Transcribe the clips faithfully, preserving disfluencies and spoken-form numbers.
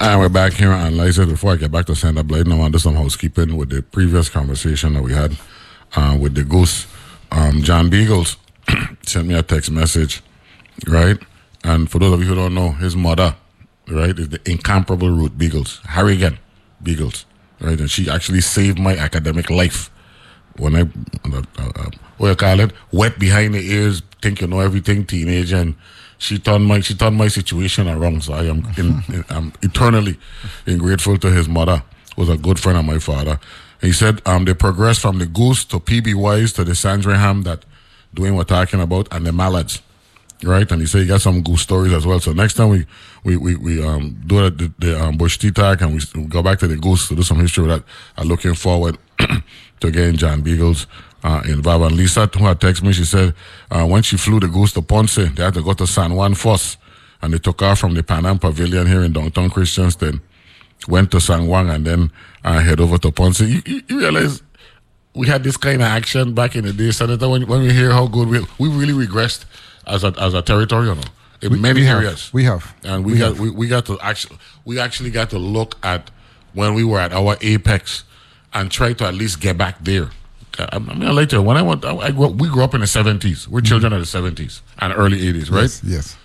And we're back here on License. Before I get back to Stand Up Light, I want to do some housekeeping with the previous conversation that we had uh, with the goose. Um, John Beagles sent me a text message, right? And for those of you who don't know, his mother, right, is the incomparable Ruth Beagles, Harrigan Beagles, right? And she actually saved my academic life when I, uh, uh, what do you call it, wet behind the ears, think you know everything, teenager, and she turned my she turned my situation around. So I am in, in, I'm eternally grateful to his mother, who was a good friend of my father. He said um, they progressed from the Goose to P B Wise to the Sandringham that Dwayne was talking about, and the Mallards, right? And he said he got some goose stories as well. So next time we we we, we um, do the, the um, Bush Tea Talk and we, we go back to the Goose to do some history with that, I'm looking forward to getting John Beagles uh, involved. And Lisa, who had texted me, she said uh, when she flew the Goose to Ponce, they had to go to San Juan first, and they took off from the Pan Am Pavilion here in downtown Christianston, went to San Juan, and then uh, head over to Ponce. You, you, you realize we had this kind of action back in the day, Senator, when, when we hear how good we we really regressed as a as a territory, you know, in we, many we areas. Have, we have. And we, we got have. we, we got to actually we actually got to look at when we were at our apex and try to at least get back there. I mean, later when I went, I grew up, we grew up in the seventies. We're children mm-hmm. of the seventies and early eighties, right? Yes. yes.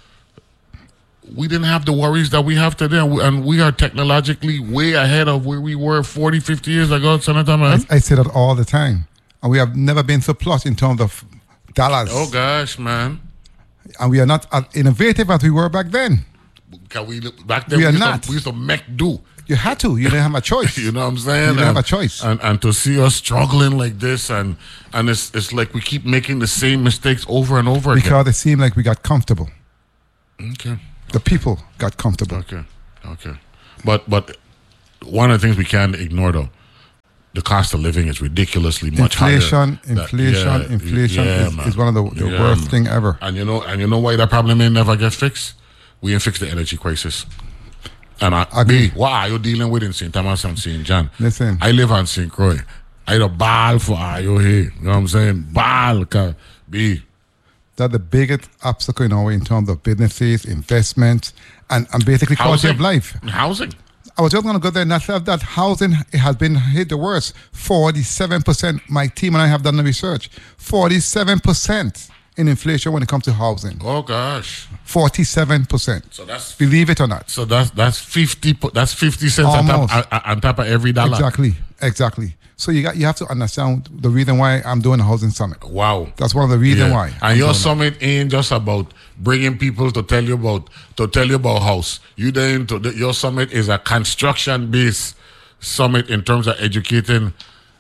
We didn't have the worries that we have today, and we, and we are technologically way ahead of where we were forty, fifty years ago, Senator Man. I, I say that all the time. And we have never been so plus in terms of dollars. Oh, gosh, man. And we are not as innovative as we were back then. Can we look, back then, we, we, are used not. To, we used to make do. You had to. You didn't have a choice. You know what I'm saying? You didn't and, have a choice. And, and to see us struggling like this, and and it's it's like we keep making the same mistakes over and over because again. Because it seemed like we got comfortable. Okay. The people got comfortable. Okay. Okay. But but one of the things we can't ignore, though, the cost of living is ridiculously much inflation, higher. Inflation, that, yeah, inflation yeah, is, is one of the, the yeah, worst man. thing ever. And you know, and you know why that problem may never get fixed? We ain't fixed the energy crisis. And I, Agree. B, what are you dealing with in Saint Thomas and Saint John? Listen, I live on Saint Croix. I had a ball for you here. You know what I'm saying? Ball, B. That's the biggest obstacle in our way in terms of businesses, investments, and, and basically quality of life. Housing. I was just going to go there and say that housing it has been hit the worst. forty-seven percent. My team and I have done the research. forty-seven percent in inflation when it comes to housing. Oh gosh. forty-seven percent. So that's believe it or not. So that's that's fifty. That's fifty cents on top, on top of every dollar. Exactly. Exactly. So you got you have to understand the reason why I'm doing a housing summit. Wow. That's one of the reasons yeah. why. And I'm your summit that. Ain't just about bringing people to tell you about to tell you about house. You then to your summit is a construction based summit in terms of educating,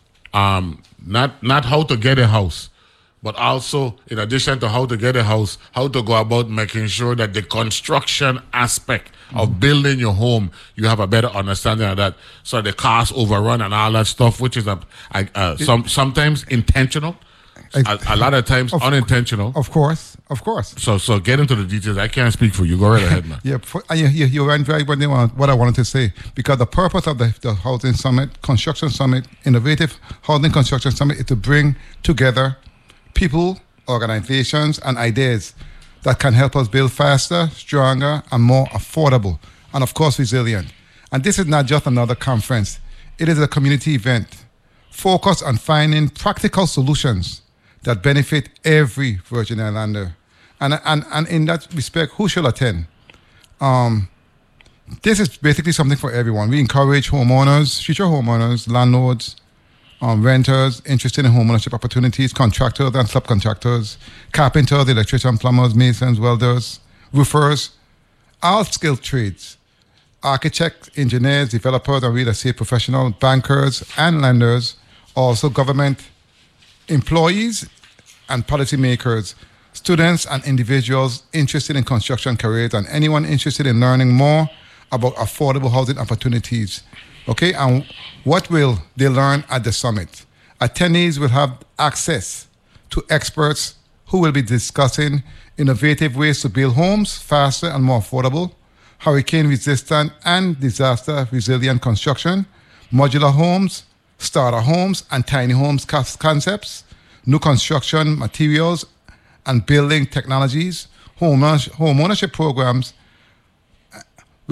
um, not not how to get a house, but also in addition to how to get a house, how to go about making sure that the construction aspect mm-hmm. of building your home, you have a better understanding of that, so the cost overrun and all that stuff, which is a, a, a some sometimes intentional, a, a lot of times of, unintentional. Of course, of course. So so get into the details. I can't speak for you. Go right ahead, man. yeah, for, you, you, you went very well what I wanted to say, because the purpose of the, the Housing Summit, Construction Summit, Innovative Housing Construction Summit is to bring together people, organizations, and ideas that can help us build faster, stronger, and more affordable, and of course, resilient. And this is not just another conference. It is a community event focused on finding practical solutions that benefit every Virgin Islander. And, and, and in that respect, who shall attend? Um, this is basically something for everyone. We encourage homeowners, future homeowners, landlords, Um, renters interested in homeownership opportunities, contractors and subcontractors, carpenters, electricians, plumbers, masons, welders, roofers, all skilled trades, architects, engineers, developers, and real estate professionals, bankers, and lenders, also government employees and policymakers, students and individuals interested in construction careers, and anyone interested in learning more about affordable housing opportunities. Okay, and what will they learn at the summit? Attendees will have access to experts who will be discussing innovative ways to build homes faster and more affordable, hurricane-resistant and disaster-resilient construction, modular homes, starter homes, and tiny homes concepts, new construction materials and building technologies, home ownership programs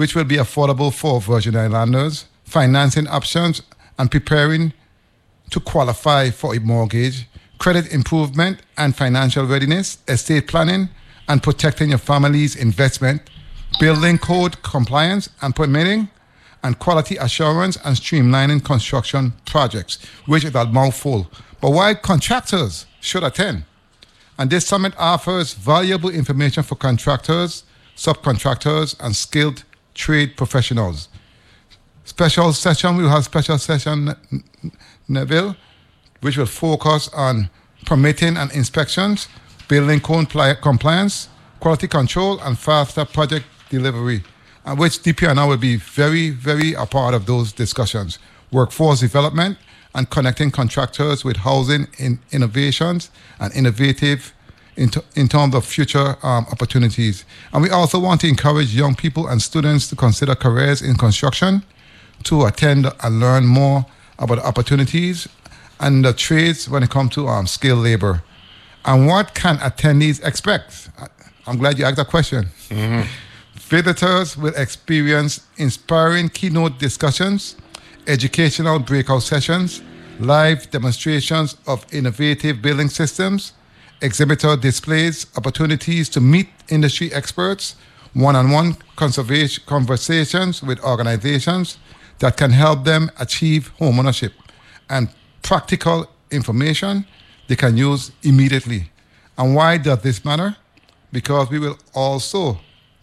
which will be affordable for Virgin Islanders, financing options, and preparing to qualify for a mortgage, credit improvement and financial readiness, estate planning, and protecting your family's investment, building code compliance and permitting, and quality assurance and streamlining construction projects, which is a mouthful. But why contractors should attend? And this summit offers valuable information for contractors, subcontractors, and skilled trade professionals. Special session, we will have special session, Neville, which will focus on permitting and inspections, building code compliance, quality control, and faster project delivery, and which D P R now will be very, very a part of those discussions. Workforce development and connecting contractors with housing in innovations and innovative in, t- in terms of future um, opportunities. And we also want to encourage young people and students to consider careers in construction, to attend and learn more about opportunities and the trades when it comes to um, skilled labor. And what can attendees expect? I'm glad you asked that question. Mm-hmm. Visitors will experience inspiring keynote discussions, educational breakout sessions, live demonstrations of innovative building systems, exhibitor displays, opportunities to meet industry experts, one-on-one conservation conversations with organizations that can help them achieve homeownership, and practical information they can use immediately. And why does this matter? Because we will also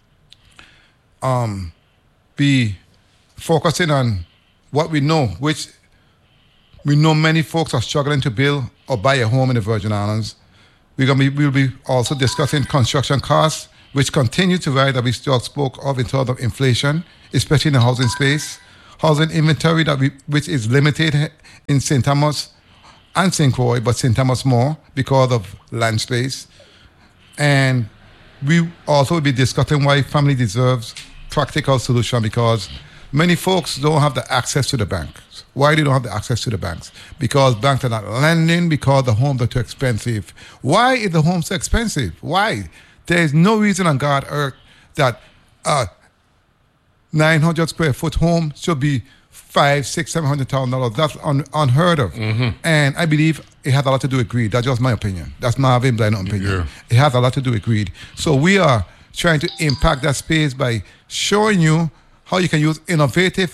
um, be focusing on what we know, which we know many folks are struggling to build or buy a home in the Virgin Islands. We're gonna be, we'll be also discussing construction costs, which continue to rise that we still spoke of in terms of inflation, especially in the housing space. Housing inventory that we, which is limited in Saint Thomas and Saint Croix, but Saint Thomas more because of land space. And we also will be discussing why family deserves practical solution, because many folks don't have the access to the banks. Why they don't have the access to the banks? Because banks are not lending, because the homes are too expensive. Why is the home so expensive? Why? There is no reason on God earth that uh, nine hundred square foot home should be five, six, seven hundred thousand dollars. That's un- unheard of. Mm-hmm. And I believe it has a lot to do with greed. That's just my opinion. That's Marvin Bland's opinion. Yeah. It has a lot to do with greed. So we are trying to impact that space by showing you how you can use innovative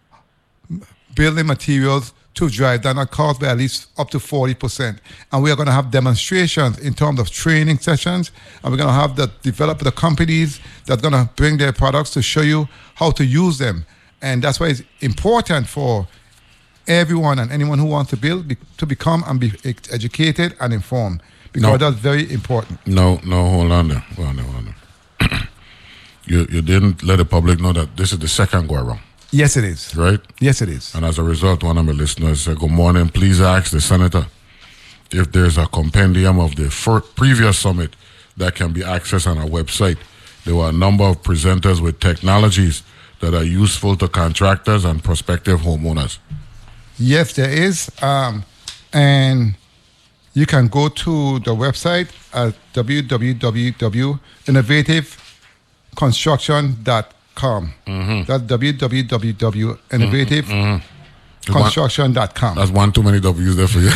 building materials to drive down that cost by at least up to forty percent. And we are going to have demonstrations in terms of training sessions, and we're going to have the develop the companies that are going to bring their products to show you how to use them. And that's why it's important for everyone and anyone who wants to build be, to become and be educated and informed, because no, that's very important. No, no, hold on there. Hold on there, hold on there. you, you didn't let the public know that this is the second go around. Yes, it is. Right? Yes, it is. And as a result, one of my listeners said, good morning, please ask the senator if there's a compendium of the first, previous summit that can be accessed on our website. There were a number of presenters with technologies that are useful to contractors and prospective homeowners. Yes, there is. Um, and you can go to the website at w w w dot innovative construction dot com. Mm-hmm. That's w w w dot innovative construction dot com. That's one too many W's there for you.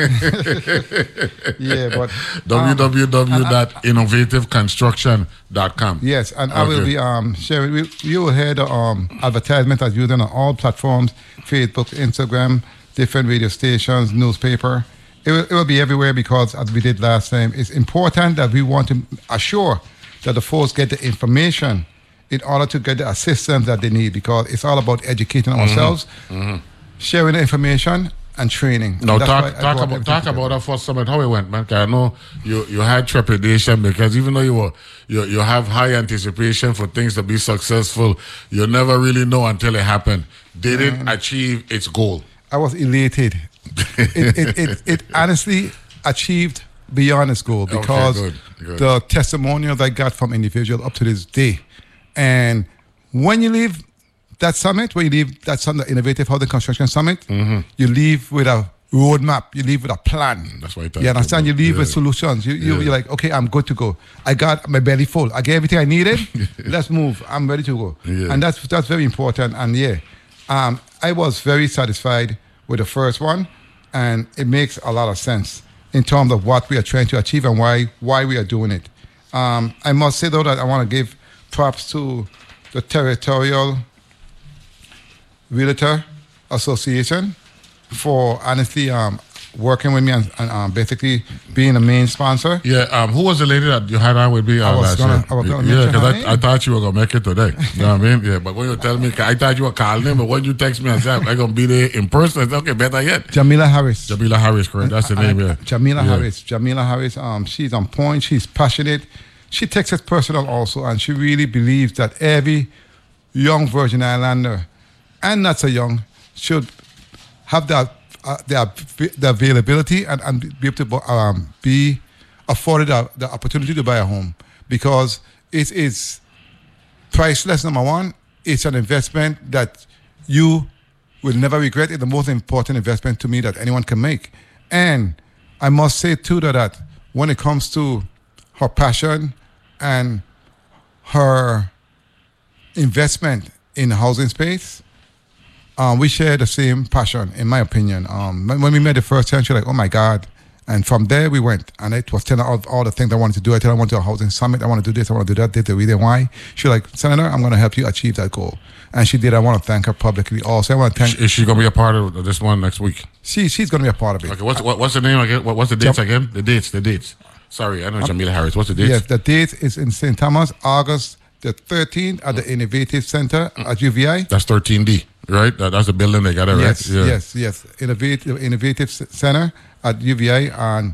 Yeah, but w w w dot innovative construction dot com. Yes, and okay. I will be um, sharing. We, you will hear the um, advertisement as using on all platforms: Facebook, Instagram, different radio stations, newspaper. It will, it will be everywhere, because, as we did last time, it's important that we want to assure that the folks get the information in order to get the assistance that they need, because it's all about educating mm-hmm. ourselves, mm-hmm. sharing the information, and training. Now, talk, talk about talk about our first summit, how it went, man. I know you, you had trepidation, because even though you were you you have high anticipation for things to be successful, you never really know until it happened. Did mm. it achieve its goal? I was elated. it, it, it, it honestly achieved beyond its goal, because okay, good, good. the testimonials I got from individuals up to this day. And when you leave that summit, when you leave that summit, the Innovative Housing Construction Summit, mm-hmm. you leave with a roadmap. You leave with a plan. That's why I You understand? You leave yeah. with solutions. You, you, Yeah. You're like, okay, I'm good to go. I got my belly full. I get everything I needed. Let's move. I'm ready to go. Yeah. And that's that's very important. And yeah, um, I was very satisfied with the first one, and it makes a lot of sense in terms of what we are trying to achieve and why why we are doing it. Um, I must say though that I want to give props to the Territorial Realtor Association for honestly um, working with me and, and um, basically being the main sponsor. Yeah, um, who was the lady that you had on with me? Uh, I was last gonna- year? I was gonna yeah, mention her because name. I, I thought you were gonna make it today. You know what I mean? Yeah, but when you tell me, I thought you were calling him, but when you text me and said I'm gonna be there in person, I said, okay, better yet. Jamila Harris. Jamila Harris, correct? That's the name. Yeah, Jamila yeah. Harris. Jamila Harris. Um, she's on point. She's passionate. She takes it personal also, and she really believes that every young Virgin Islander, and not so young, should have that uh, the, the availability and, and be able to um, be afforded the, the opportunity to buy a home, because it is priceless. Number one, it's an investment that you will never regret. It's the most important investment to me that anyone can make. And I must say too that, that when it comes to her passion and her investment in the housing space, um, we share the same passion, in my opinion. Um, when when we met the first time, she was like, oh my God. And from there we went, and it was telling her all, all the things I wanted to do. I told her I want to do a housing summit, I want to do this, I want to do that, did the reason why. She was like, Senator, I'm going to help you achieve that goal. And she did. I want to thank her publicly also. I want to thank Is she gonna be a part of this one next week? she. She's going to be a part of it. Okay, what's what, what's the name again? What, what's the dates again? The dates, the dates. Sorry, I know Jamila Harris. What's the dates? Yes, the date is in Saint Thomas, August the thirteenth at the Innovative Center at U V I. That's thirteen D, right? That, that's the building they got it, Yes, right? yes, yes. Innovative Innovative C- Center at U V I on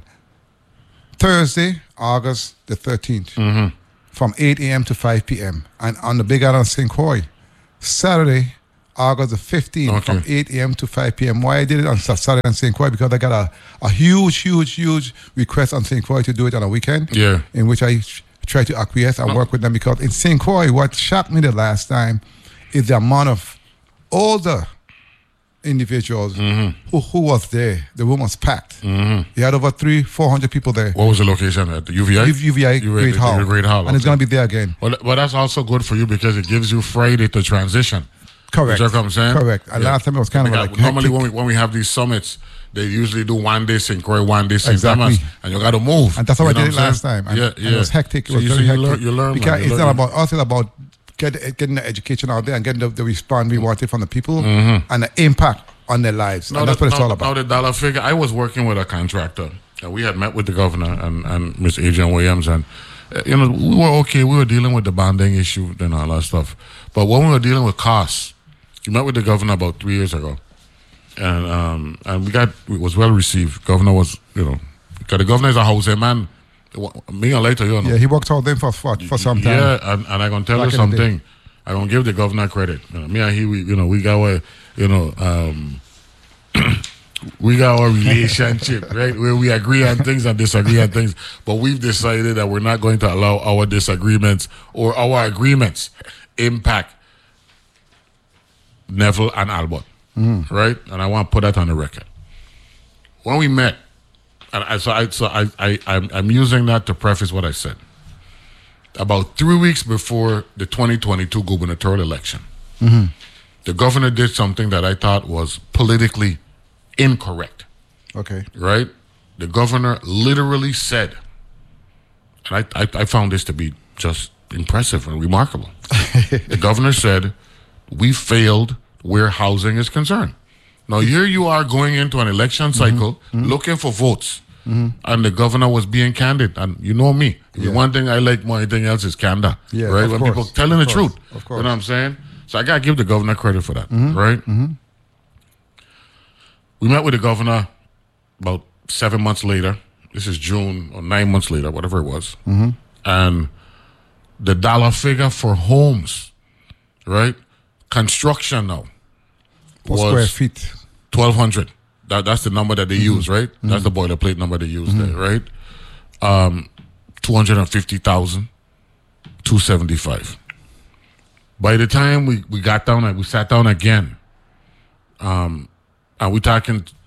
Thursday, August the thirteenth, Mm-hmm. from eight a.m. to five p.m. And on the Big Island of Saint Croix, Saturday, August the fifteenth, Okay. from eight a.m. to five p.m. Why I did it on Sa- Saturday on Saint Croix? Because I got a, a huge, huge, huge request on Saint Croix to do it on a weekend. Yeah. In which I sh- try to acquiesce and work with them, because in Saint Croix, what shocked me the last time is the amount of older individuals Mm-hmm. who, who was there. The room was packed. You had over three, four hundred people there. What was the location at the U V I? U V I Great Hall. Great Hall. And it's okay. going to be there again. Well, well, that's also good for you because it gives you Friday to transition. Correct. You know what I'm saying? Correct. And last time it was kind of Because like normally hectic. when we when we have these summits, they usually do one day Saint Croix, one day Saint Exactly. Thomas, and you got to move. And that's how You I know did it what I'm last saying? time. And, yeah, and yeah. it was hectic. It So was you, very so you hectic. learn, you learn, because man. You it's learn. not about us, it's about get, getting the education out there and getting the, the response we wanted from the people and the impact on their lives. Now and that's the, what it's now- all about. Now the dollar figure. I was working with a contractor, and we had met with the governor and and Miss Adrian Williams, and uh, you know we were okay. We were dealing with the bonding issue and all that stuff, but when we were dealing with costs, we met with the governor about three years ago, and um and we got it was well received. Governor was you know because the governor is a housing man. Me and later, you know. Yeah, he worked out them for, for, for some time. Yeah, and, and I'm gonna tell Back you in the day. something. I'm gonna give the governor credit. You know, me and he, we, you know, we got our, you know, um, we got our relationship, right? Where we agree on things and disagree on things, but we've decided that we're not going to allow our disagreements or our agreements impact Neville and Albert, right? And I want to put that on the record. When we met, and I, so I, so I, I, I'm, I'm using that to preface what I said. About three weeks before the twenty twenty-two gubernatorial election, the governor did something that I thought was politically incorrect, Okay. right? The governor literally said, and I, I, I found this to be just impressive and remarkable. The governor said, we failed where housing is concerned. Now, here you are going into an election cycle looking for votes. And the governor was being candid. And you know me. The Yeah. one thing I like more than anything else is candor. Yeah, right? of When course, people telling of the course, truth. of course. You know what I'm saying? So I got to give the governor credit for that. Right? We met with the governor about seven months later. This is June or nine months later, whatever it was. And the dollar figure for homes, right? Construction now Per square was feet. twelve hundred. That that's the number that they use, right? That's the boilerplate number they use there, right? Um, two hundred and fifty thousand, two seventy five. By the time we, we got down and we sat down again, um, and we talking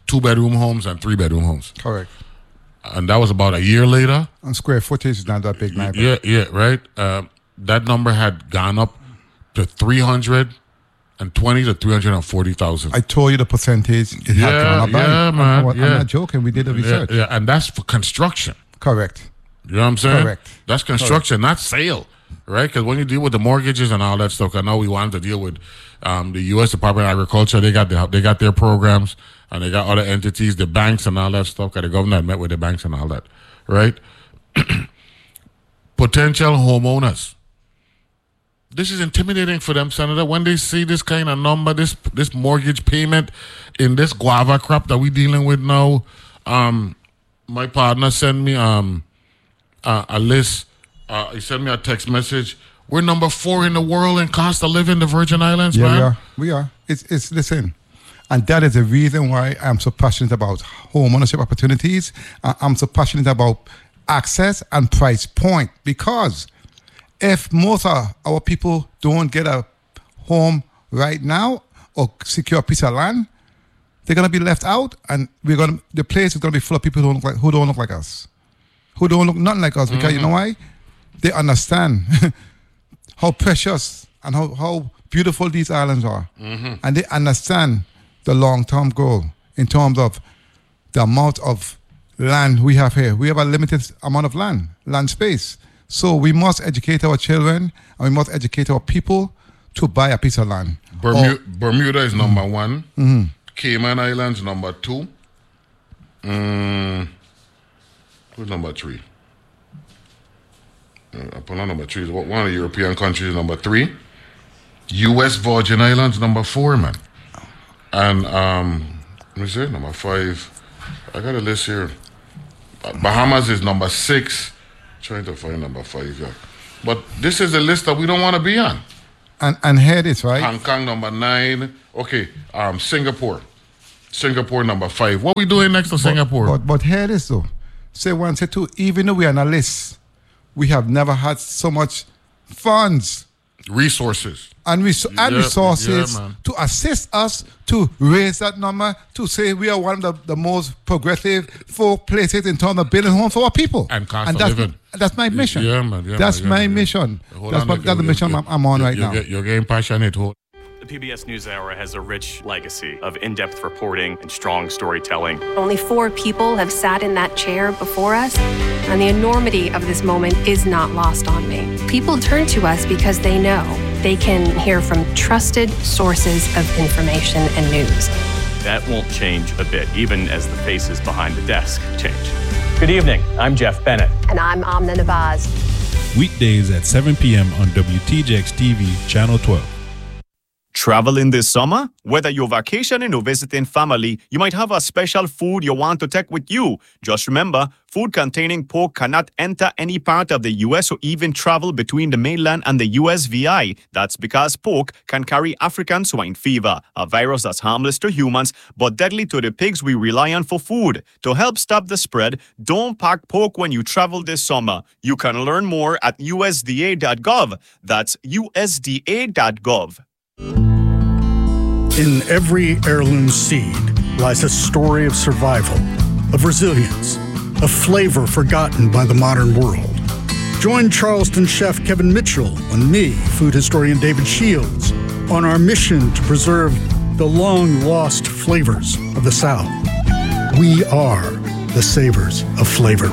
two-bedroom homes and three-bedroom homes. Correct. And that was about a year later. And square footage is not that big now. Yeah, yeah, right. Uh, that number had gone up to three hundred twenty to three hundred forty thousand. I told you the percentage. It yeah, had gone up. yeah, I'm, man. I'm, yeah. I'm not joking. We did the research. Yeah, yeah, and that's for construction. Correct. You know what I'm saying? Correct. That's construction, Correct. Not sale, right? Because when you deal with the mortgages and all that stuff, I know we wanted to deal with um, the U S Department of Agriculture. They got the, they got their programs, and they got other entities, the banks and all that stuff. Because the government met with the banks and all that, right? Potential homeowners. This is intimidating for them, Senator. When they see this kind of number, this this mortgage payment in this guava crop that we're dealing with now, um, my partner sent me um, uh, a list. Uh, he sent me a text message. We're number four in the world in cost of living, the Virgin Islands, yeah, man. we are. We are. It's, it's, listen, and that is the reason why I'm so passionate about home ownership opportunities. I'm so passionate about access and price point, because if most of our people don't get a home right now or secure a piece of land, they're gonna be left out, and we're gonna the place is gonna be full of people who don't look like who don't look like us, who don't look nothing like us. Because mm-hmm. you know why? They understand how precious and how, how beautiful these islands are, mm-hmm. and they understand the long-term goal in terms of the amount of land we have here. We have a limited amount of land, land space. So we must educate our children, and we must educate our people to buy a piece of land. Bermuda, or, Bermuda is number mm-hmm. one. Mm-hmm. Cayman Islands number two. Mm, who's number three? Uh, upon number three is one of the European countries. Number three. U S Virgin Islands number four, man. And um, let me see, number five. I got a list here. Bahamas is number six. Trying to find number five, yeah. But this is a list that we don't want to be on. And and here it is, right? Hong Kong number nine. Okay, um, Singapore. Singapore number five. What we doing next to but, Singapore? But, but here it is, though. Say one, say two. Even though we are on a list, we have never had so much funds, resources, and, res- and yeah, resources yeah, to assist us to raise that number, to say we are one of the, the most progressive four places in terms of building homes for our people. And cost and of that's, living. That's my mission. Yeah, man. Yeah, that's man, my yeah, mission. Yeah. That's, what, that's the mission I'm, I'm on right you're now. Get, you're getting passionate. Hold. The P B S NewsHour has a rich legacy of in-depth reporting and strong storytelling. Only four people have sat in that chair before us, and the enormity of this moment is not lost on me. People turn to us because they know they can hear from trusted sources of information and news. That won't change a bit, even as the faces behind the desk change. Good evening. I'm Jeff Bennett. And I'm Amna Nabaz. Weekdays at seven p.m. on W T J X T V, Channel twelve. Traveling this summer? Whether you're vacationing or visiting family, you might have a special food you want to take with you. Just remember, food containing pork cannot enter any part of the U S or even travel between the mainland and the U S V I. That's because pork can carry African swine fever, a virus that's harmless to humans but deadly to the pigs we rely on for food. To help stop the spread, don't pack pork when you travel this summer. You can learn more at U S D A dot gov. That's U S D A dot gov. In every heirloom seed lies a story of survival, of resilience, a flavor forgotten by the modern world. Join Charleston chef Kevin Mitchell and me, food historian David Shields, on our mission to preserve the long-lost flavors of the South. We are the savors of flavor.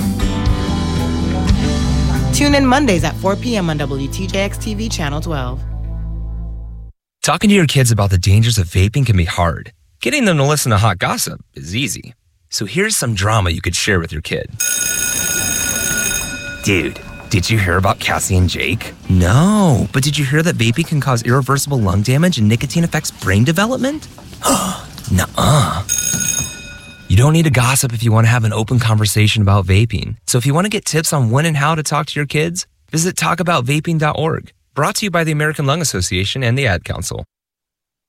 Tune in Mondays at four p.m. on W T J X T V Channel twelve. Talking to your kids about the dangers of vaping can be hard. Getting them to listen to hot gossip is easy. So here's some drama you could share with your kid. Dude, did you hear about Cassie and Jake? No, but did you hear that vaping can cause irreversible lung damage and nicotine affects brain development? Nuh-uh. You don't need to gossip if you want to have an open conversation about vaping. So if you want to get tips on when and how to talk to your kids, visit talk about vaping dot org. Brought to you by the American Lung Association and the Ad Council.